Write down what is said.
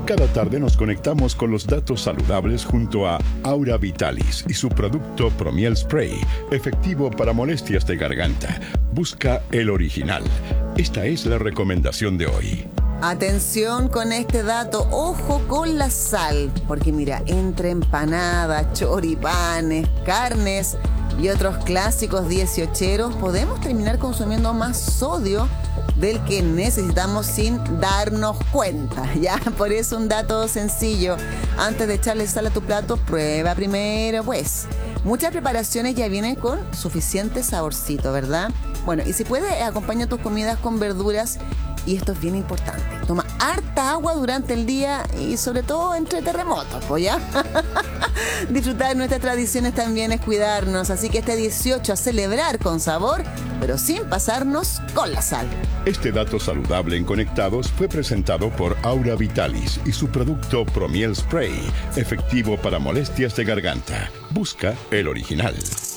Cada tarde nos conectamos con los datos saludables junto a Aura Vitalis y su producto Promiel Spray, efectivo para molestias de garganta. Busca el original. Esta es la recomendación de hoy. Atención con este dato, ojo con la sal, porque mira, entre empanadas, choripanes, carnes y otros clásicos 18eros, podemos terminar consumiendo más sodio del que necesitamos sin darnos cuenta, ¿ya? Por eso un dato sencillo, antes de echarle sal a tu plato, prueba primero, pues. Muchas preparaciones ya vienen con suficiente saborcito, ¿verdad? Bueno, y si puedes, acompaña tus comidas con verduras. Y esto es bien importante. Toma harta agua durante el día y sobre todo entre terremotos, pues ya. Disfrutar nuestras tradiciones también es cuidarnos. Así que este 18 a celebrar con sabor, pero sin pasarnos con la sal. Este dato saludable en Conectados fue presentado por Aura Vitalis y su producto Promiel Spray, efectivo para molestias de garganta. Busca el original.